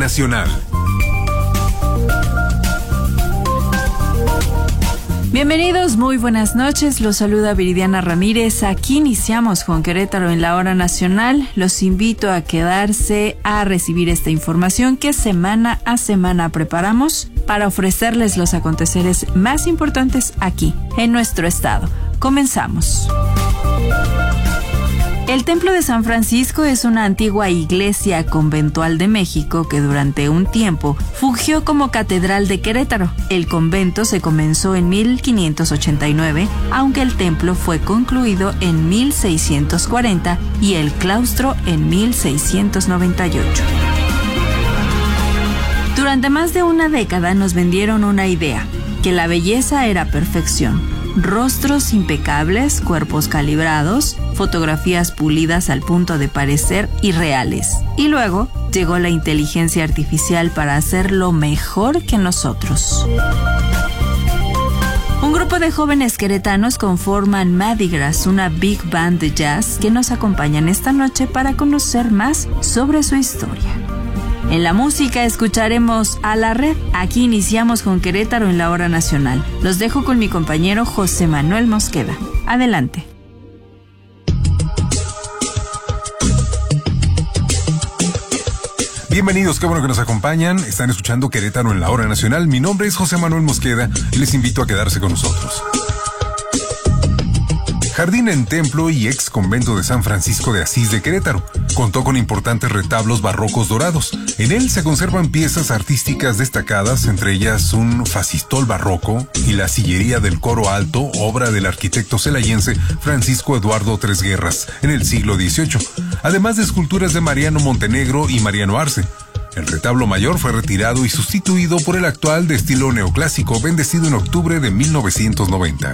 Nacional. Bienvenidos, muy buenas noches, los saluda Viridiana Ramírez. Aquí iniciamos con Querétaro en la hora nacional. Los invito a quedarse a recibir esta información que semana a semana preparamos para ofrecerles los aconteceres más importantes aquí, en nuestro estado. Comenzamos. El Templo de San Francisco es una antigua iglesia conventual de México que durante un tiempo fungió como catedral de Querétaro. El convento se comenzó en 1589, aunque el templo fue concluido en 1640 y el claustro en 1698. Durante más de una década nos vendieron una idea, que la belleza era perfección. Rostros impecables, cuerpos calibrados, fotografías pulidas al punto de parecer irreales. Y luego llegó la inteligencia artificial para hacerlo mejor que nosotros. Un grupo de jóvenes queretanos conforman Mardi Gras, una big band de jazz que nos acompañan esta noche para conocer más sobre su historia. En la música escucharemos a La Red. Aquí iniciamos con Querétaro en la hora nacional. Los dejo con mi compañero José Manuel Mosqueda. Adelante. Bienvenidos, qué bueno que nos acompañan. Están escuchando Querétaro en la hora nacional. Mi nombre es José Manuel Mosqueda y les invito a quedarse con nosotros. Jardín en Templo y ex convento de San Francisco de Asís de Querétaro. Contó con importantes retablos barrocos dorados. En él se conservan piezas artísticas destacadas, entre ellas un facistol barroco y la sillería del coro alto, obra del arquitecto celayense Francisco Eduardo Tres Guerras, en el siglo XVIII, además de esculturas de Mariano Montenegro y Mariano Arce. El retablo mayor fue retirado y sustituido por el actual de estilo neoclásico, bendecido en octubre de 1990.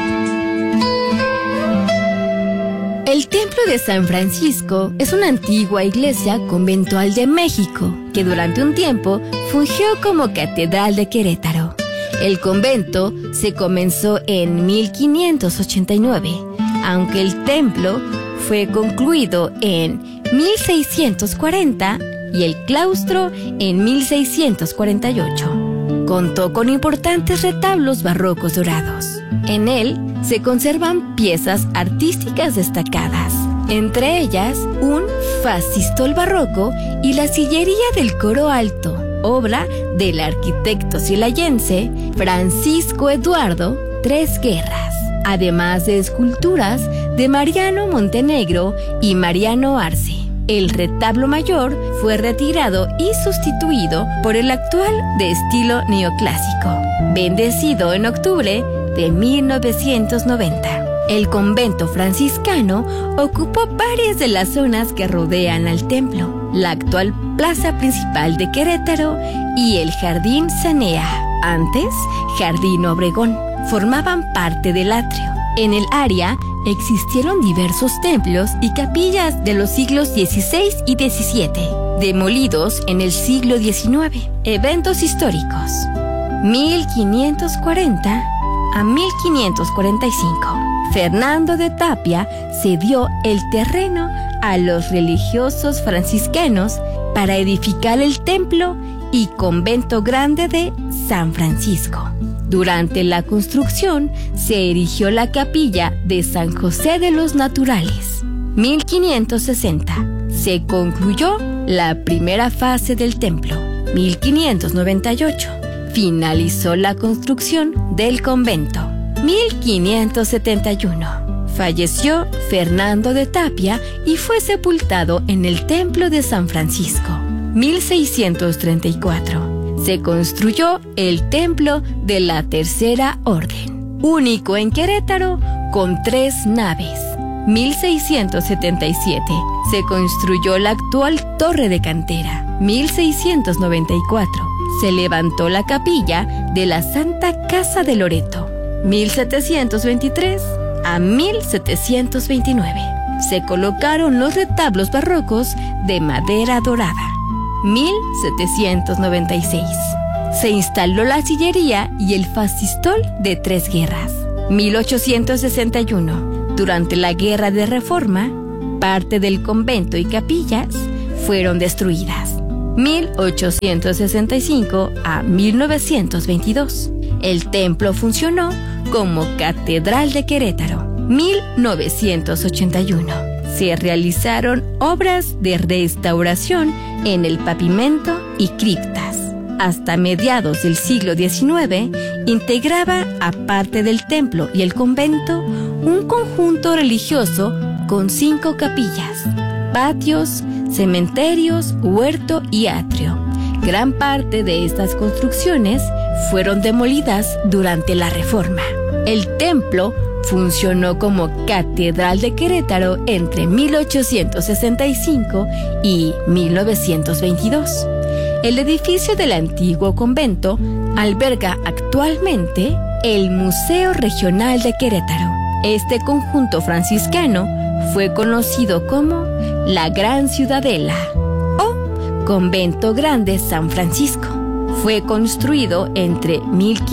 El Templo de San Francisco es una antigua iglesia conventual de México que durante un tiempo fungió como catedral de Querétaro. El convento se comenzó en 1589, aunque el templo fue concluido en 1640 y el claustro en 1648. Contó con importantes retablos barrocos dorados. En él se conservan piezas artísticas destacadas, entre ellas un facistol barroco y la sillería del coro alto, obra del arquitecto celayense Francisco Eduardo Tres Guerras, además de esculturas de Mariano Montenegro y Mariano Arce. El retablo mayor fue retirado y sustituido por el actual de estilo neoclásico, bendecido en octubre de 1990. El convento franciscano ocupó varias de las zonas que rodean al templo, la actual plaza principal de Querétaro y el Jardín Cenea, antes Jardín Obregón, formaban parte del atrio. En el área existieron diversos templos y capillas de los siglos XVI y XVII, demolidos en el siglo XIX. Eventos históricos: 1540 a 1545. Fernando de Tapia cedió el terreno a los religiosos franciscanos para edificar el templo y convento grande de San Francisco. Durante la construcción se erigió la capilla de San José de los Naturales. 1560. Se concluyó la primera fase del templo. 1598. Finalizó la construcción del convento. 1571. Falleció Fernando de Tapia y fue sepultado en el Templo de San Francisco. 1634. Se construyó el Templo de la Tercera Orden, único en Querétaro con 3 naves. 1677. Se construyó la actual Torre de Cantera. 1694. Se levantó la capilla de la Santa Casa de Loreto. 1723 a 1729. Se colocaron los retablos barrocos de madera dorada. 1796. Se instaló la sillería y el facistol de Tres Guerras. 1861. Durante la Guerra de Reforma, parte del convento y capillas fueron destruidas. 1865 a 1922. El templo funcionó como Catedral de Querétaro. 1981. Se realizaron obras de restauración en el pavimento y criptas. Hasta mediados del siglo XIX, integraba, aparte del templo y el convento, un conjunto religioso con 5 capillas, patios, cementerios, huerto y atrio. Gran parte de estas construcciones fueron demolidas durante la Reforma. El templo funcionó como Catedral de Querétaro entre 1865 y 1922. El edificio del antiguo convento alberga actualmente el Museo Regional de Querétaro. Este conjunto franciscano fue conocido como la Gran Ciudadela o Convento Grande San Francisco. Fue construido entre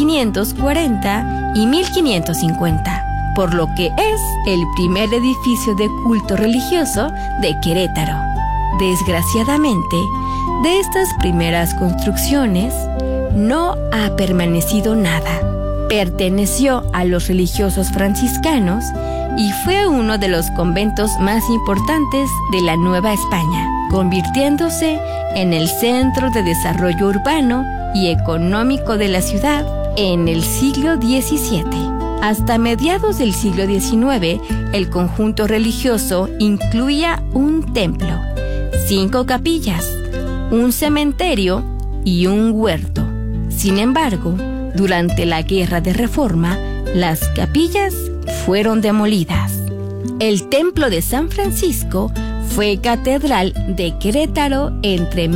1540 y 1550, por lo que es el primer edificio de culto religioso de Querétaro. Desgraciadamente, de estas primeras construcciones no ha permanecido nada. Perteneció a los religiosos franciscanos y fue uno de los conventos más importantes de la Nueva España, convirtiéndose en el centro de desarrollo urbano y económico de la ciudad en el siglo XVII. Hasta mediados del siglo XIX, el conjunto religioso incluía un templo, 5 capillas, un cementerio y un huerto. Sin embargo, durante la Guerra de Reforma, las capillas fueron demolidas. El Templo de San Francisco fue catedral de Querétaro entre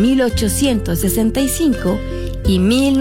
1865 y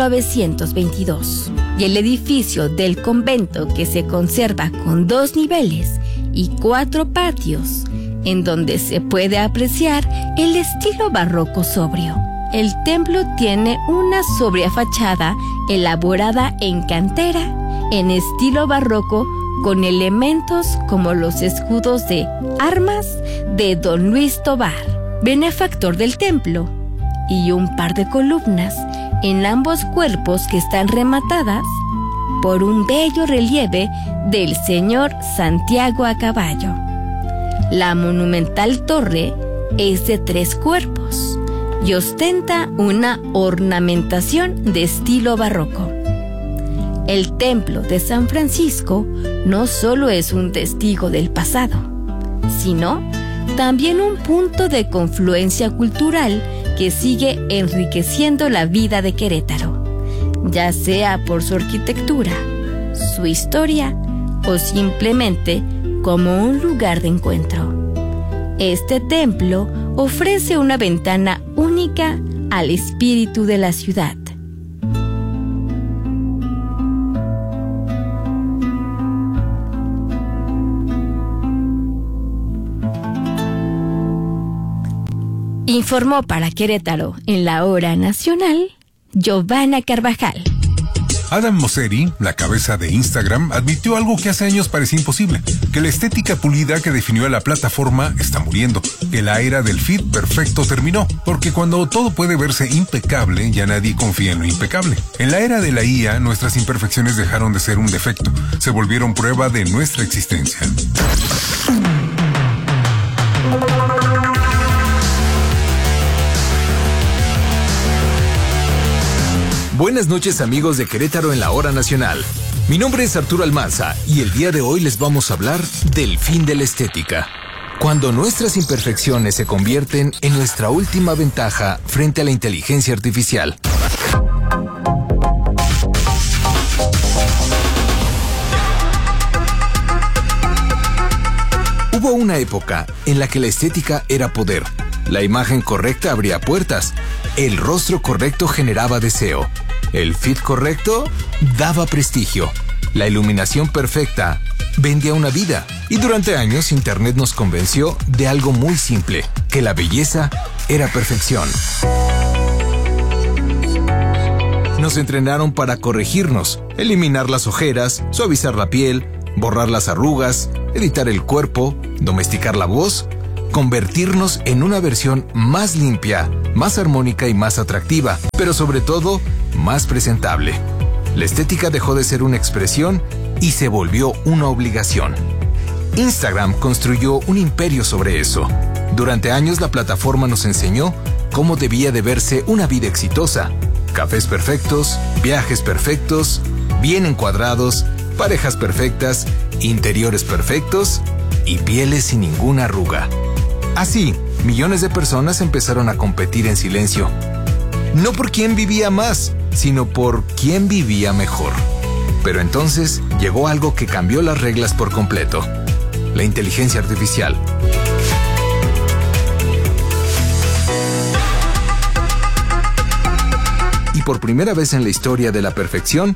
1922. Y el edificio del convento, que se conserva con 2 niveles y 4 patios, en donde se puede apreciar el estilo barroco sobrio. El templo tiene una sobria fachada elaborada en cantera, en estilo barroco, con elementos como los escudos de armas de Don Luis Tobar, benefactor del templo, y un par de columnas en ambos cuerpos que están rematadas por un bello relieve del señor Santiago a caballo. La monumental torre es de 3 cuerpos y ostenta una ornamentación de estilo barroco. El Templo de San Francisco no solo es un testigo del pasado, sino también un punto de confluencia cultural que sigue enriqueciendo la vida de Querétaro, ya sea por su arquitectura, su historia o simplemente como un lugar de encuentro. Este templo ofrece una ventana única al espíritu de la ciudad. Informó para Querétaro en la Hora Nacional, Giovanna Carvajal. Adam Mosseri, la cabeza de Instagram, admitió algo que hace años parecía imposible, que la estética pulida que definió a la plataforma está muriendo, que la era del feed perfecto terminó, porque cuando todo puede verse impecable, ya nadie confía en lo impecable. En la era de la IA, nuestras imperfecciones dejaron de ser un defecto, se volvieron prueba de nuestra existencia. Buenas noches, amigos de Querétaro en la Hora Nacional. Mi nombre es Arturo Almanza y el día de hoy les vamos a hablar del fin de la estética. Cuando nuestras imperfecciones se convierten en nuestra última ventaja frente a la inteligencia artificial. Hubo una época en la que la estética era poder. La imagen correcta abría puertas. El rostro correcto generaba deseo. El fit correcto daba prestigio. La iluminación perfecta vendía una vida. Y durante años Internet nos convenció de algo muy simple, que la belleza era perfección. Nos entrenaron para corregirnos, eliminar las ojeras, suavizar la piel, borrar las arrugas, editar el cuerpo, domesticar la voz, convertirnos en una versión más limpia más armónica y más atractiva, pero sobre todo, más presentable. La estética dejó de ser una expresión y se volvió una obligación. Instagram construyó un imperio sobre eso. Durante años la plataforma nos enseñó cómo debía de verse una vida exitosa. Cafés perfectos, viajes perfectos, bien encuadrados, parejas perfectas, interiores perfectos y pieles sin ninguna arruga. Así, millones de personas empezaron a competir en silencio. No por quién vivía más, sino por quién vivía mejor. Pero entonces llegó algo que cambió las reglas por completo: la inteligencia artificial. Y por primera vez en la historia de la perfección,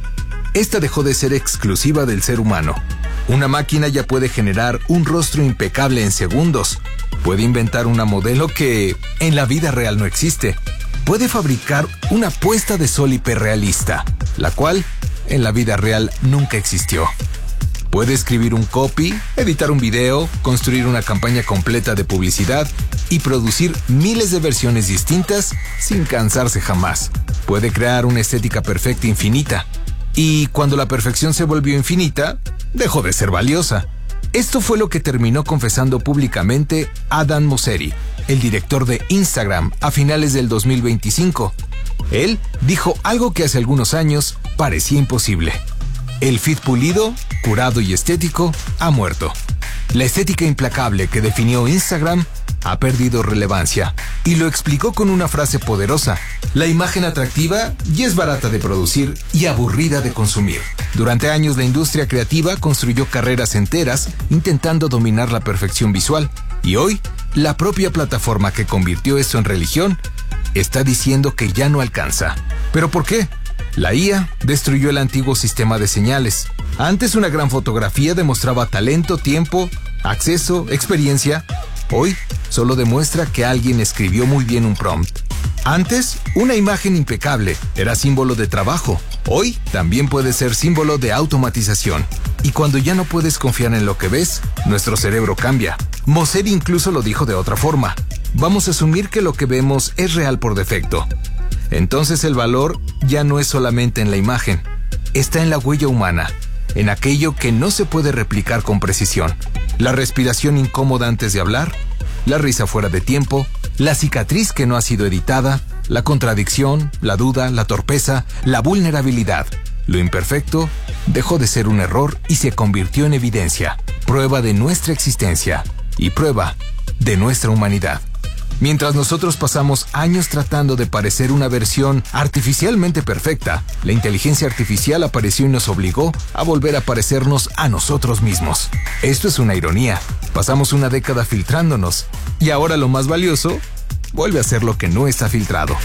esta dejó de ser exclusiva del ser humano. Una máquina ya puede generar un rostro impecable en segundos. Puede inventar una modelo que en la vida real no existe. Puede fabricar una puesta de sol hiperrealista, la cual en la vida real nunca existió. Puede escribir un copy, editar un video, construir una campaña completa de publicidad y producir miles de versiones distintas sin cansarse jamás. Puede crear una estética perfecta infinita. Y cuando la perfección se volvió infinita, dejó de ser valiosa. Esto fue lo que terminó confesando públicamente Adam Mosseri, el director de Instagram, a finales del 2025. Él dijo algo que hace algunos años parecía imposible: el feed pulido, curado y estético ha muerto. La estética implacable que definió Instagram ha perdido relevancia, y lo explicó con una frase poderosa: la imagen atractiva ya es barata de producir y aburrida de consumir. Durante años la industria creativa construyó carreras enteras intentando dominar la perfección visual, y hoy la propia plataforma que convirtió esto en religión está diciendo que ya no alcanza. ¿Pero por qué? La IA destruyó el antiguo sistema de señales. Antes una gran fotografía demostraba talento, tiempo, acceso, experiencia. Hoy solo demuestra que alguien escribió muy bien un prompt. Antes, una imagen impecable era símbolo de trabajo. Hoy también puede ser símbolo de automatización. Y cuando ya no puedes confiar en lo que ves, nuestro cerebro cambia. Mosseri incluso lo dijo de otra forma: vamos a asumir que lo que vemos es real por defecto. Entonces el valor ya no es solamente en la imagen, está en la huella humana, en aquello que no se puede replicar con precisión. La respiración incómoda antes de hablar, la risa fuera de tiempo, la cicatriz que no ha sido editada, la contradicción, la duda, la torpeza, la vulnerabilidad. Lo imperfecto dejó de ser un error y se convirtió en evidencia, prueba de nuestra existencia y prueba de nuestra humanidad. Mientras nosotros pasamos años tratando de parecer una versión artificialmente perfecta, la inteligencia artificial apareció y nos obligó a volver a parecernos a nosotros mismos. Esto es una ironía. Pasamos una década filtrándonos y ahora lo más valioso vuelve a ser lo que no está filtrado.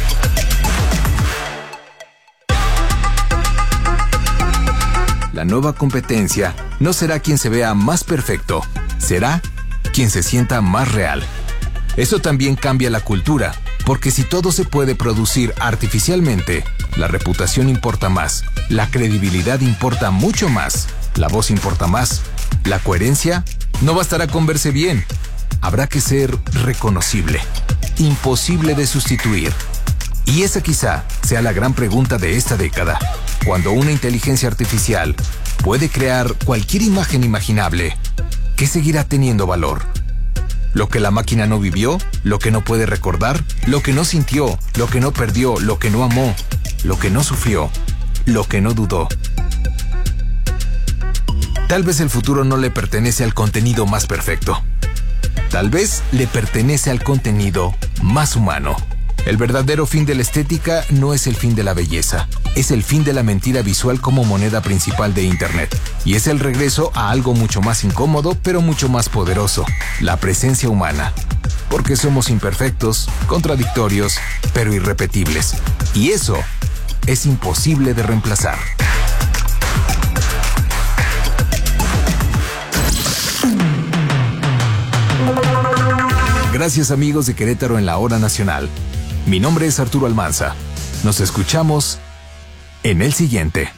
La nueva competencia no será quien se vea más perfecto, será quien se sienta más real. Eso también cambia la cultura, porque si todo se puede producir artificialmente, la reputación importa más, la credibilidad importa mucho más, la voz importa más, la coherencia no bastará con verse bien, habrá que ser reconocible, imposible de sustituir. Y esa quizá sea la gran pregunta de esta década. Cuando una inteligencia artificial puede crear cualquier imagen imaginable, ¿qué seguirá teniendo valor? Lo que la máquina no vivió, lo que no puede recordar, lo que no sintió, lo que no perdió, lo que no amó, lo que no sufrió, lo que no dudó. Tal vez el futuro no le pertenece al contenido más perfecto. Tal vez le pertenece al contenido más humano. El verdadero fin de la estética no es el fin de la belleza, es el fin de la mentira visual como moneda principal de Internet. Y es el regreso a algo mucho más incómodo, pero mucho más poderoso: la presencia humana. Porque somos imperfectos, contradictorios, pero irrepetibles. Y eso es imposible de reemplazar. Gracias, amigos de Querétaro en la Hora Nacional. Mi nombre es Arturo Almanza. Nos escuchamos en el siguiente.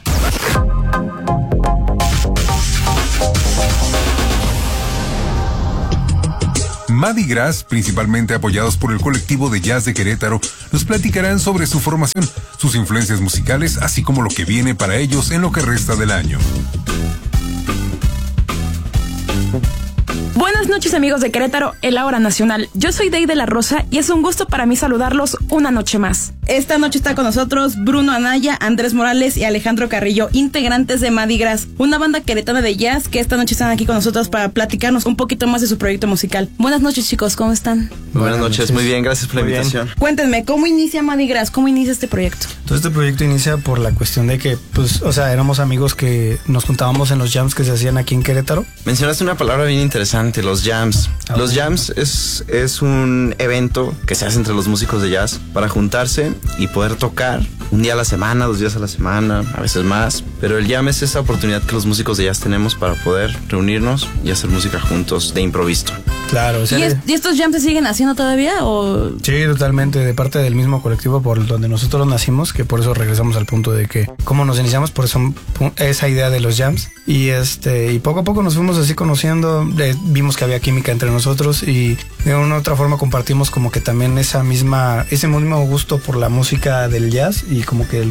Mardi Gras, principalmente apoyados por el colectivo de jazz de Querétaro, nos platicarán sobre su formación, sus influencias musicales, así como lo que viene para ellos en lo que resta del año. Buenas noches, amigos de Querétaro, en la hora nacional. Yo soy Dey de la Rosa y es un gusto para mí saludarlos una noche más. Esta noche está con nosotros Bruno Anaya, Andrés Morales y Alejandro Carrillo, integrantes de Mardi Gras, una banda queretana de jazz que esta noche están aquí con nosotros para platicarnos un poquito más de su proyecto musical. Buenas noches, chicos, ¿cómo están? Buenas noches, muy bien, gracias por la invitación. Cuéntenme, ¿cómo inicia Mardi Gras? ¿Cómo inicia este proyecto? Todo este proyecto inicia por la cuestión de que, éramos amigos que nos juntábamos en los jams que se hacían aquí en Querétaro. Mencionaste una palabra bien interesante, los jams. Los jams es un evento que se hace entre los músicos de jazz para juntarse y poder tocar un día a la semana, 2 días a la semana, a veces más. Pero el jam es esa oportunidad que los músicos de jazz tenemos para poder reunirnos y hacer música juntos de improviso. Claro, o sea, ¿Y estos jams se siguen haciendo todavía o...? Sí, totalmente, de parte del mismo colectivo por donde nosotros nacimos, que por eso regresamos al punto de que cómo nos iniciamos, por eso esa idea de los jams. Y poco a poco nos fuimos así conociendo, vimos que había química entre nosotros y de una u otra forma compartimos como que también ese mismo gusto por la música del jazz y como que los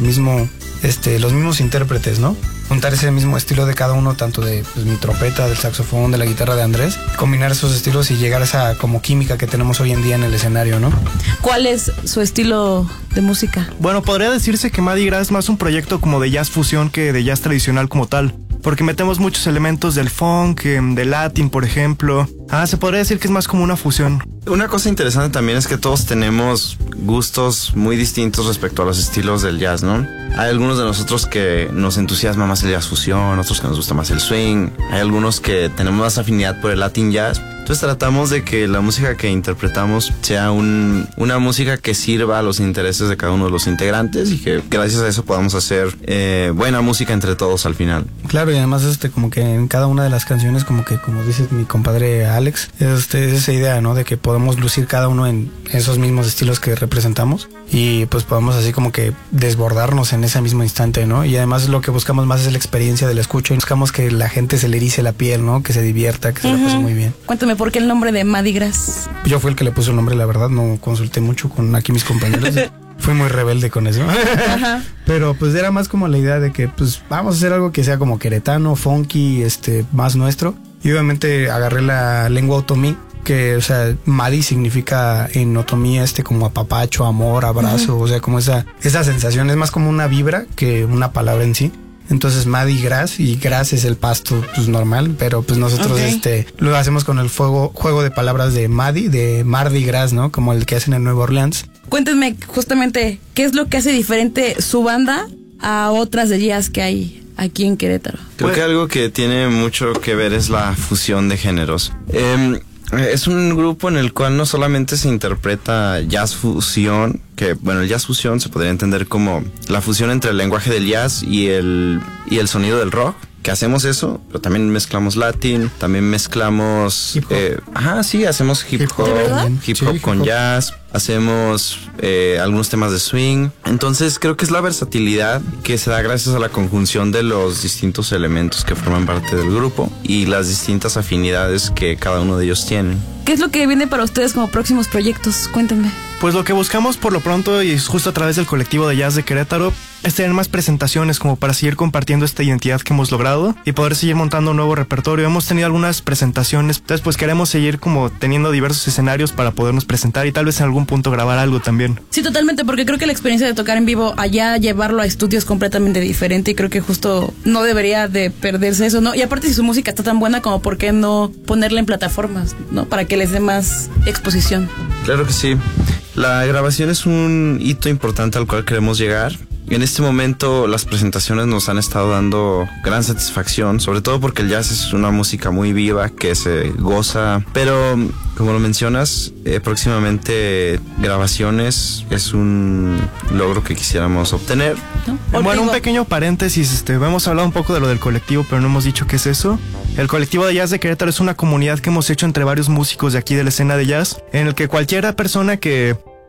mismos intérpretes, ¿no? Juntar ese mismo estilo de cada uno, tanto de mi trompeta, del saxofón, de la guitarra de Andrés, combinar esos estilos y llegar a esa como química que tenemos hoy en día en el escenario, ¿no? ¿Cuál es su estilo de música? Bueno, podría decirse que Mardi Gras es más un proyecto como de jazz fusión que de jazz tradicional como tal, porque metemos muchos elementos del funk, del latín, por ejemplo. Se podría decir que es más como una fusión. Una cosa interesante también es que todos tenemos gustos muy distintos respecto a los estilos del jazz, ¿no? Hay algunos de nosotros que nos entusiasma más el jazz fusión, otros que nos gusta más el swing. Hay algunos que tenemos más afinidad por el latin jazz. Entonces tratamos de que la música que interpretamos sea una música que sirva a los intereses de cada uno de los integrantes y que gracias a eso podamos hacer buena música entre todos al final. Claro, y además como que en cada una de las canciones, como dice mi compadre Alex, es esa idea, ¿no? De que podemos lucir cada uno en esos mismos estilos que representamos y pues podemos así como que desbordarnos en ese mismo instante, ¿no? Y además lo que buscamos más es la experiencia del escucho y buscamos que la gente se le erice la piel, ¿no? Que se divierta, que se la pase muy bien. Cuéntame, ¿por qué el nombre de Mardi Gras? Yo fui el que le puso el nombre, la verdad, no consulté mucho con aquí mis compañeros. Fui muy rebelde con eso. Ajá. Pero pues era más como la idea de que pues vamos a hacer algo que sea como queretano, funky, más nuestro. Y obviamente agarré la lengua otomí, que, o sea, Madi significa en otomí como apapacho, amor, abrazo, o sea, como esa sensación, es más como una vibra que una palabra en sí. Entonces Mardi Gras, y Gras es el pasto pues normal, pero pues nosotros lo hacemos con el juego de palabras de Mardi Gras, ¿no? Como el que hacen en Nueva Orleans. Cuéntenme justamente, ¿qué es lo que hace diferente su banda a otras de jazz que hay aquí en Querétaro? Creo que algo que tiene mucho que ver es la fusión de géneros. Es un grupo en el cual no solamente se interpreta jazz fusión, que bueno, el jazz fusión se podría entender como la fusión entre el lenguaje del jazz y el sonido del rock, que hacemos eso, pero también mezclamos latín, también mezclamos hacemos hip hop con jazz, hacemos algunos temas de swing. Entonces creo que es la versatilidad que se da gracias a la conjunción de los distintos elementos que forman parte del grupo y las distintas afinidades que cada uno de ellos tiene. ¿Qué es lo que viene para ustedes como próximos proyectos? Cuéntenme. Pues lo que buscamos por lo pronto, y justo a través del colectivo de jazz de Querétaro, es tener más presentaciones como para seguir compartiendo esta identidad que hemos logrado y poder seguir montando un nuevo repertorio. Hemos tenido algunas presentaciones, entonces pues queremos seguir como teniendo diversos escenarios para podernos presentar y tal vez en algún punto grabar algo también. Sí, totalmente, porque creo que la experiencia de tocar en vivo allá, llevarlo a estudios completamente diferente, y creo que justo no debería de perderse eso, ¿no? Y aparte, si su música está tan buena, como por qué no ponerla en plataformas, ¿no? Para que les dé más exposición. Claro que sí. La grabación es un hito importante al cual queremos llegar. En este momento las presentaciones nos han estado dando gran satisfacción, sobre todo porque el jazz es una música muy viva que se goza, pero como lo mencionas, próximamente grabaciones es un logro que quisiéramos obtener. ¿No? Bueno, un pequeño paréntesis, hemos hablado un poco de lo del colectivo, pero no hemos dicho qué es eso. El colectivo de jazz de Querétaro es una comunidad que hemos hecho entre varios músicos de aquí de la escena de jazz, en el que cualquiera persona que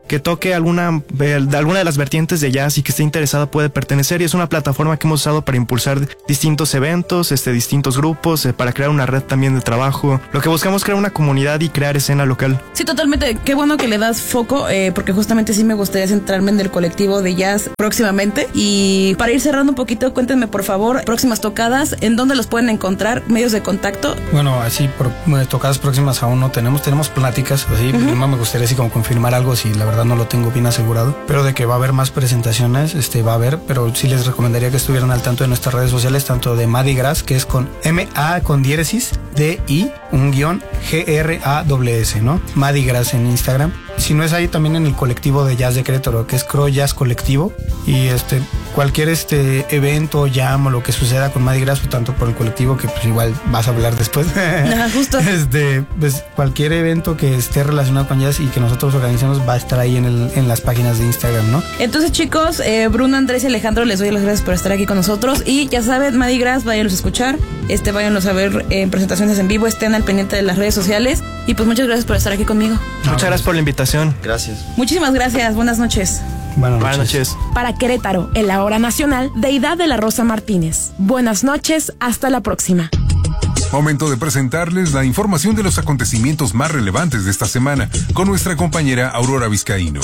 que toque alguna de las vertientes de jazz y que esté interesada puede pertenecer, y es una plataforma que hemos usado para impulsar distintos eventos, distintos grupos, para crear una red también de trabajo. Lo que buscamos es crear una comunidad y crear escena local. Sí, totalmente. Qué bueno que le das foco, porque justamente sí me gustaría centrarme en el colectivo de jazz próximamente. Y para ir cerrando un poquito, cuéntenme por favor, próximas tocadas, ¿en dónde los pueden encontrar? ¿Medios de contacto? Bueno, así tocadas próximas aún no tenemos pláticas, así, no me gustaría así como confirmar algo si la verdad no lo tengo bien asegurado, pero de que va a haber más presentaciones, va a haber, pero sí les recomendaría que estuvieran al tanto de nuestras redes sociales, tanto de Madi Gras, que es con M-A con diéresis, D-I, un guión, G-R-A-S, ¿no? Madi Gras en Instagram. Si no es ahí, también en el colectivo de jazz de Querétaro, que es Crow Jazz Colectivo, y cualquier evento, jam o lo que suceda con Madi Gras, tanto por el colectivo, que pues igual vas a hablar después. Justo. Pues cualquier evento que esté relacionado con jazz y que nosotros organicemos va a estar ahí en las páginas de Instagram, ¿no? Entonces, chicos, Bruno, Andrés y Alejandro, les doy las gracias por estar aquí con nosotros, y ya saben, Madi Gras, váyanlos a escuchar, váyanlos a ver en presentaciones en vivo, estén al pendiente de las redes sociales, y pues muchas gracias por estar aquí conmigo. Muchas gracias por la invitación. Gracias. Muchísimas gracias. Buenas noches. Buenas noches. Para Querétaro, en la hora nacional, Deidad de la Rosa Martínez. Buenas noches, hasta la próxima. Momento de presentarles la información de los acontecimientos más relevantes de esta semana con nuestra compañera Aurora Vizcaíno.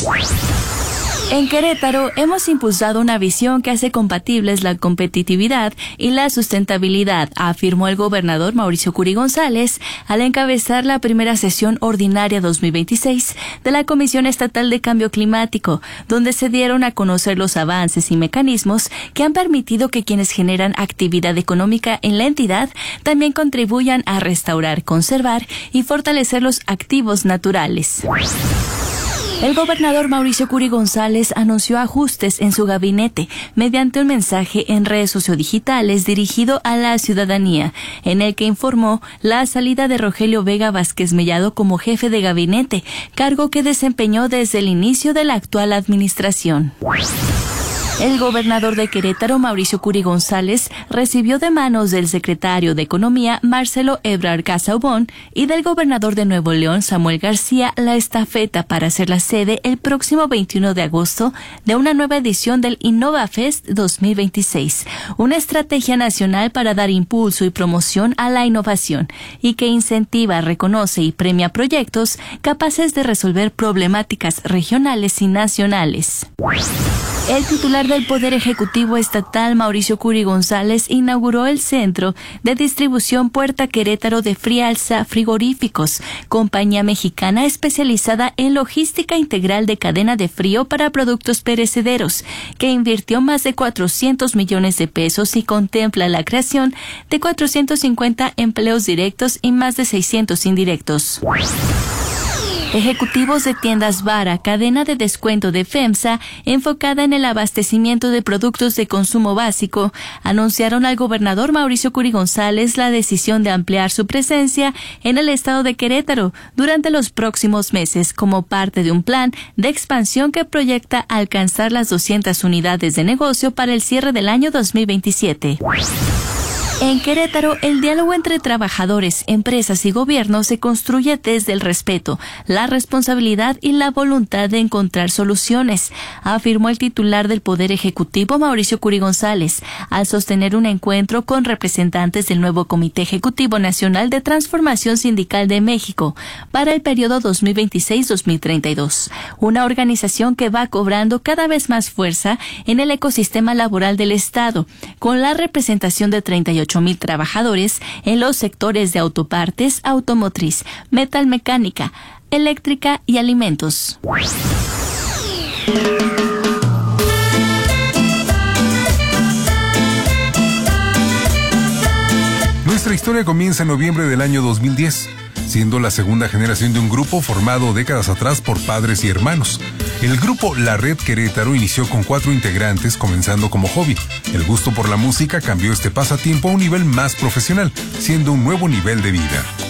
En Querétaro hemos impulsado una visión que hace compatibles la competitividad y la sustentabilidad, afirmó el gobernador Mauricio Curi González al encabezar la primera sesión ordinaria 2026 de la Comisión Estatal de Cambio Climático, donde se dieron a conocer los avances y mecanismos que han permitido que quienes generan actividad económica en la entidad también contribuyan a restaurar, conservar y fortalecer los activos naturales. El gobernador Mauricio Curi González anunció ajustes en su gabinete mediante un mensaje en redes sociodigitales dirigido a la ciudadanía, en el que informó la salida de Rogelio Vega Vázquez Mellado como jefe de gabinete, cargo que desempeñó desde el inicio de la actual administración. El gobernador de Querétaro, Mauricio Curi González, recibió de manos del secretario de Economía, Marcelo Ebrard Casaubon, y del gobernador de Nuevo León, Samuel García, la estafeta para ser la sede el próximo 21 de agosto de una nueva edición del InnovaFest 2026, una estrategia nacional para dar impulso y promoción a la innovación y que incentiva, reconoce y premia proyectos capaces de resolver problemáticas regionales y nacionales. El titular del Poder Ejecutivo Estatal, Mauricio Curi González, inauguró el Centro de Distribución Puerta Querétaro de Frialsa Frigoríficos, compañía mexicana especializada en logística integral de cadena de frío para productos perecederos, que invirtió más de 400 millones de pesos y contempla la creación de 450 empleos directos y más de 600 indirectos. Ejecutivos de tiendas Vara, cadena de descuento de FEMSA, enfocada en el abastecimiento de productos de consumo básico, anunciaron al gobernador Mauricio Curi González la decisión de ampliar su presencia en el estado de Querétaro durante los próximos meses como parte de un plan de expansión que proyecta alcanzar las 200 unidades de negocio para el cierre del año 2027. En Querétaro, el diálogo entre trabajadores, empresas y gobierno se construye desde el respeto, la responsabilidad y la voluntad de encontrar soluciones, afirmó el titular del Poder Ejecutivo, Mauricio Curi González, al sostener un encuentro con representantes del nuevo Comité Ejecutivo Nacional de Transformación Sindical de México para el periodo 2026-2032, una organización que va cobrando cada vez más fuerza en el ecosistema laboral del Estado, con la representación de 38,000 trabajadores en los sectores de autopartes, automotriz, metalmecánica, eléctrica y alimentos. Nuestra historia comienza en noviembre del año 2010, siendo la segunda generación de un grupo formado décadas atrás por padres y hermanos. El grupo La Red Querétaro inició con 4 integrantes, comenzando como hobby. El gusto por la música cambió este pasatiempo a un nivel más profesional, siendo un nuevo nivel de vida.